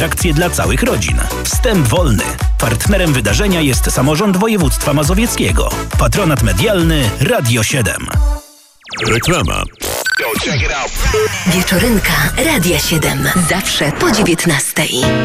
Akcje dla całych rodzin. Wstęp wolny. Partnerem wydarzenia jest Samorząd Województwa Mazowieckiego. Patronat medialny Radio 7. Reklama. Wieczorynka Radia 7. Zawsze po 19:00.